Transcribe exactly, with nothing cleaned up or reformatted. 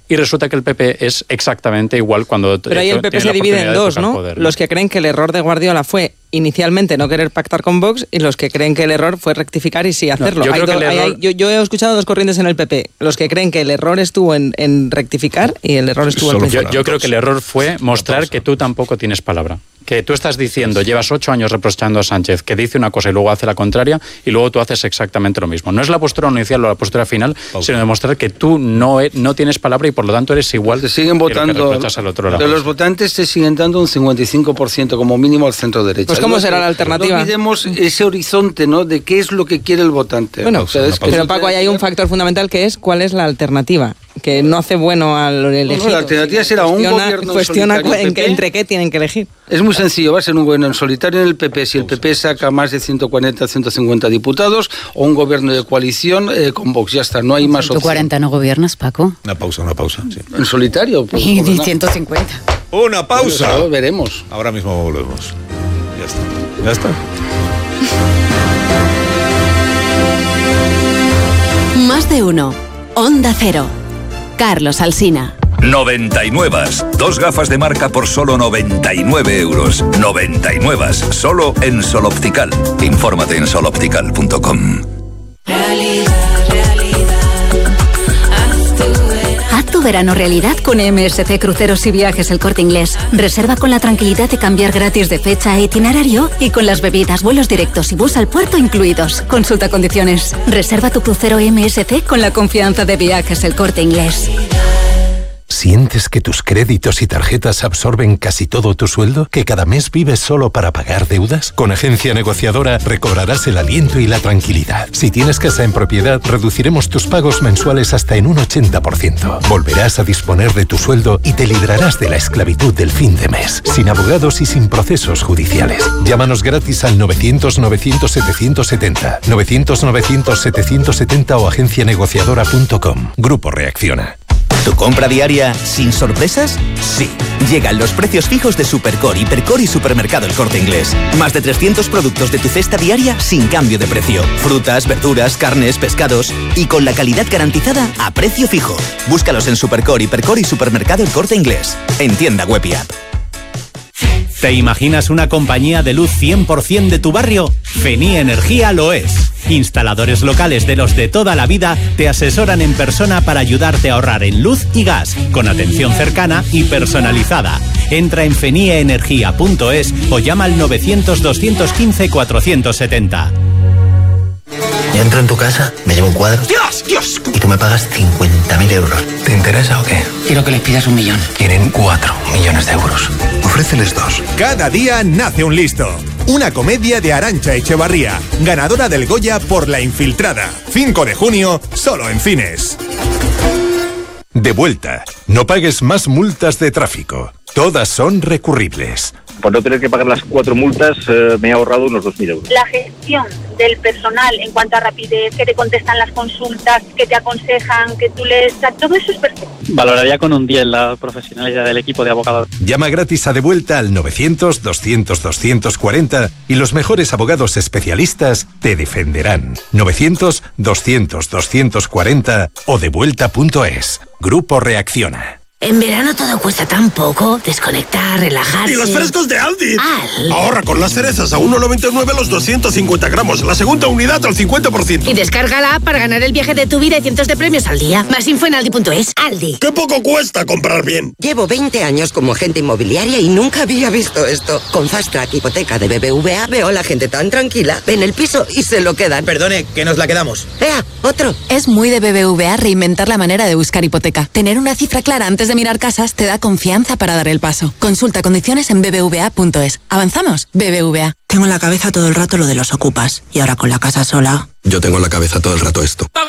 y resulta que el P P es exactamente igual cuando... Pero ahí el P P se divide en dos, ¿no? Poder, ¿no? Los que creen que el error de Guardiola fue inicialmente no querer pactar con Vox y los que creen que el error fue rectificar y sí hacerlo. No, yo, creo do, que el error... hay, hay, yo, yo he escuchado dos corrientes en el P P. Los que creen que el error estuvo en, en rectificar y el error estuvo en... Yo, yo creo que el error fue mostrar que tú tampoco tienes palabra. Que tú estás diciendo, llevas ocho años reprochando a Sánchez, que dice una cosa y luego hace la contraria, y luego tú haces exactamente lo mismo. No es la postura inicial o la postura final, pausa, sino demostrar que tú no, no tienes palabra y por lo tanto eres igual. Te siguen votando, al otro lado. De los votantes te siguen dando un cincuenta y cinco por ciento como mínimo al centro derecha. Pues ¿cómo será la alternativa? No olvidemos ese horizonte, ¿no? De qué es lo que quiere el votante. Bueno, o sea, es pero Paco, ahí hay un factor fundamental que es cuál es la alternativa. Que no hace bueno al elegido. No, la alternativa será un gobierno cuestiona en solitario. En, ¿Entre qué tienen que elegir? Es muy sencillo, va a ser un gobierno en solitario en el P P, si el P P saca más de ciento cuarenta, ciento cincuenta diputados, o un gobierno de coalición eh, con Vox, ya está, no hay más opción. ciento cuarenta no gobiernas, Paco. Una pausa, una pausa. Sí. ¿En solitario? Pues, y de ciento cincuenta. Una pausa. Bueno, eso veremos. Ahora mismo volvemos. Ya está. Ya está. Más de uno. Onda Cero. Carlos Alsina. noventa y nueve. Dos gafas de marca por solo noventa y nueve euros. noventa y nueve. Solo en Sol Optical. Infórmate en sol optical punto com. Realidad, realidad. Haz tu verano. Haz tu verano realidad con M S C Cruceros y Viajes El Corte Inglés. Reserva con la tranquilidad de cambiar gratis de fecha e itinerario y con las bebidas, vuelos directos y bus al puerto incluidos. Consulta condiciones. Reserva tu crucero M S C con la confianza de Viajes El Corte Inglés. ¿Sientes que tus créditos y tarjetas absorben casi todo tu sueldo? ¿Que cada mes vives solo para pagar deudas? Con Agencia Negociadora recobrarás el aliento y la tranquilidad. Si tienes casa en propiedad, reduciremos tus pagos mensuales hasta en un ochenta por ciento. Volverás a disponer de tu sueldo y te librarás de la esclavitud del fin de mes, sin abogados y sin procesos judiciales. Llámanos gratis al novecientos, novecientos, setecientos setenta, novecientos, novecientos, setecientos setenta o agencia negociadora punto com. Grupo Reacciona. ¿Tu compra diaria sin sorpresas? Sí. Llegan los precios fijos de Supercore, Hipercore y Supermercado El Corte Inglés. Más de trescientos productos de tu cesta diaria sin cambio de precio. Frutas, verduras, carnes, pescados y con la calidad garantizada a precio fijo. Búscalos en Supercore, Hipercore y Supermercado El Corte Inglés. En tienda web y app. ¿Te imaginas una compañía de luz cien por ciento de tu barrio? Feni Energía lo es. Instaladores locales de los de toda la vida te asesoran en persona para ayudarte a ahorrar en luz y gas, con atención cercana y personalizada. Entra en fenie energía punto es o llama al novecientos, doscientos quince, cuatrocientos setenta. Yo entro en tu casa, me llevo un cuadro. ¡Dios, Dios! Y tú me pagas cincuenta mil euros. ¿Te interesa o qué? Quiero que les pidas un millón. Quieren cuatro millones de euros. Ofréceles dos. Cada día nace un listo. Una comedia de Arantxa Echevarría, ganadora del Goya por La Infiltrada. cinco de junio, solo en cines. De vuelta. No pagues más multas de tráfico. Todas son recurribles. Por no tener que pagar las cuatro multas, eh, me he ahorrado unos dos mil euros. La gestión del personal en cuanto a rapidez, que te contestan las consultas, que te aconsejan, que tú les... Todo eso es perfecto. Valoraría con un diez la profesionalidad del equipo de abogados. Llama gratis a De Vuelta al novecientos, doscientos, doscientos cuarenta y los mejores abogados especialistas te defenderán. novecientos, doscientos, doscientos cuarenta o devuelta punto es. Grupo Reacciona. En verano todo cuesta tan poco. Desconectar, relajarse. ¡Y los frescos de Aldi! Aldi. Ahorra con las cerezas a uno noventa y nueve los doscientos cincuenta gramos. La segunda unidad al cincuenta por ciento. Y descarga la app para ganar el viaje de tu vida y cientos de premios al día. Más info en aldi punto es. Aldi. ¡Qué poco cuesta comprar bien! Llevo veinte años como agente inmobiliaria y nunca había visto esto. Con Fast Track Hipoteca de B B V A veo a la gente tan tranquila. Ven el piso y se lo quedan. Perdone, que nos la quedamos. ¡Ea, otro! Es muy de B B V A reinventar la manera de buscar hipoteca. Tener una cifra clara antes de mirar casas te da confianza para dar el paso. Consulta condiciones en b b v a punto es. ¿Avanzamos? B B V A. Tengo en la cabeza todo el rato lo de los ocupas. Y ahora con la casa sola... Yo tengo en la cabeza todo el rato esto.